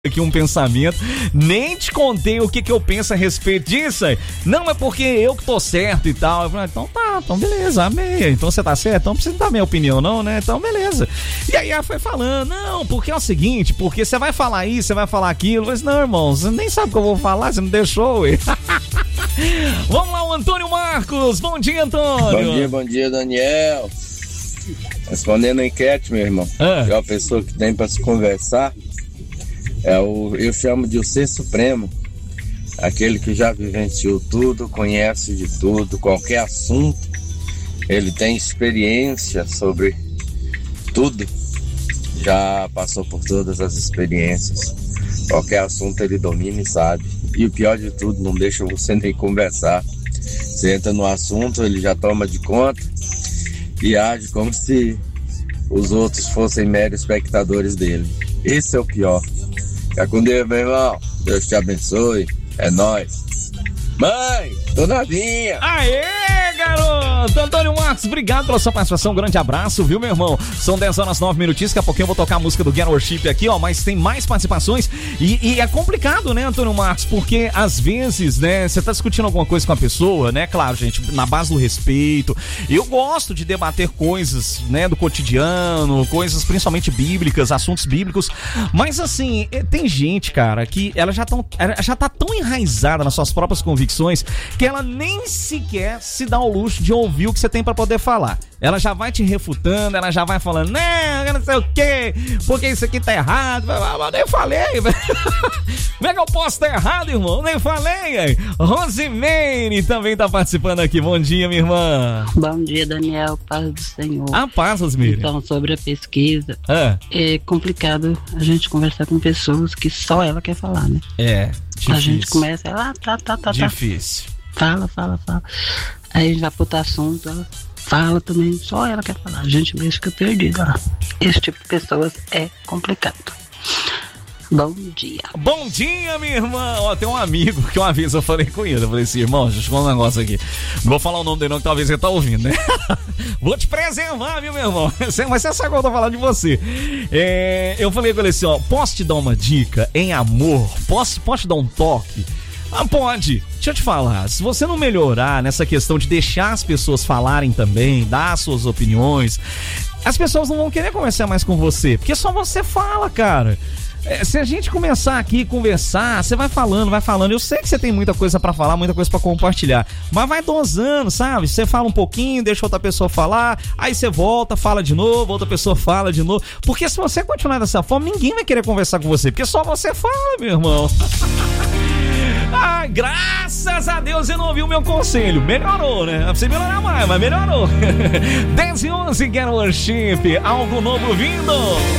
aqui um pensamento, nem te contei o que eu penso a respeito disso aí. Não, é porque eu que tô certo e tal. Eu falei, então tá, então beleza, amei. Então você tá certo, então não precisa dar minha opinião não, né? Então beleza. E aí ela foi falando, não, porque é o seguinte, porque você vai falar isso, você vai falar aquilo. Eu falei, não, irmão, você nem sabe o que eu vou falar, você não deixou, ué. Vamos lá, o Antônio Marcos. Bom dia, Antônio. Bom dia, Daniel. Respondendo a enquete, meu irmão, é uma pessoa que tem pra se conversar. Eu chamo de o ser supremo, aquele que já vivenciou tudo, conhece de tudo, qualquer assunto, ele tem experiência sobre tudo, já passou por todas as experiências, qualquer assunto ele domina e sabe, e o pior de tudo, não deixa você nem conversar, você entra no assunto, ele já toma de conta e age como se os outros fossem meros espectadores dele. Esse é o pior. Fica com Deus, meu irmão. Deus te abençoe. É nóis. Mãe, tô novinha. Aê, garoto! Antônio Marcos, obrigado pela sua participação. Um grande abraço, viu, meu irmão? São 10 horas 9 minutinhos. Daqui a pouquinho eu vou tocar a música do Get Worship aqui, ó. Mas tem mais participações. E é complicado, né, Antônio Marcos? Porque às vezes, né, você tá discutindo alguma coisa com a pessoa, né? Claro, gente, na base do respeito. Eu gosto de debater coisas, né, do cotidiano, coisas principalmente bíblicas, assuntos bíblicos. Mas assim, tem gente, cara, que ela já tá tão enraizada nas suas próprias convicções que ela nem sequer se dá ao luxo de ouvir o que você tem pra poder falar. Ela já vai te refutando, ela já vai falando, não sei o quê, porque isso aqui tá errado. Eu nem falei. Como é que eu posso estar errado, irmão? Eu nem falei. Rosimene também tá participando aqui. Bom dia, minha irmã. Bom dia, Daniel. Paz do Senhor. A paz, Rosimene. Então, sobre a pesquisa, é complicado a gente conversar com pessoas que só ela quer falar, né? É, difícil. A gente começa, tá. Difícil. Fala. Aí a gente vai pro outro assunto, ela fala também, só ela quer falar. A gente mesmo fica perdido lá. Esse tipo de pessoas é complicado. Bom dia. Bom dia, minha irmã. Ó, tem um amigo que uma vez eu falei com ele. Eu falei assim, irmão, deixa eu te falar um negócio aqui. Não vou falar o nome dele não, que talvez ele tá ouvindo, né? Vou te preservar, viu, meu irmão? Mas você sabe que eu tô falando de você. Eu falei com ele assim, ó, posso te dar uma dica em amor? Posso te dar um toque? Ah, pode. Deixa eu te falar, se você não melhorar nessa questão de deixar as pessoas falarem também, dar suas opiniões, as pessoas não vão querer conversar mais com você, porque só você fala, cara. Se a gente começar aqui a conversar, você vai falando. Eu sei que você tem muita coisa pra falar, muita coisa pra compartilhar, mas vai dosando, sabe? Você fala um pouquinho, deixa outra pessoa falar, aí você volta, fala de novo, outra pessoa fala de novo. Porque se você continuar dessa forma, ninguém vai querer conversar com você, porque só você fala, meu irmão. Ah, graças a Deus você não ouviu o meu conselho. Melhorou, né? Pra você melhorar mais, mas melhorou. 10 e 11, Get Worship, algo novo vindo.